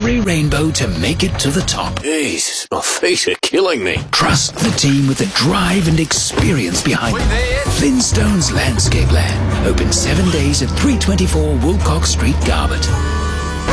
every rainbow to make it to the top. Jeez, my feet are killing me. Trust the team with the drive and experience behind them. Flintstones Landscape Land. Open 7 days at 324 Wilcox Street, Garbutt.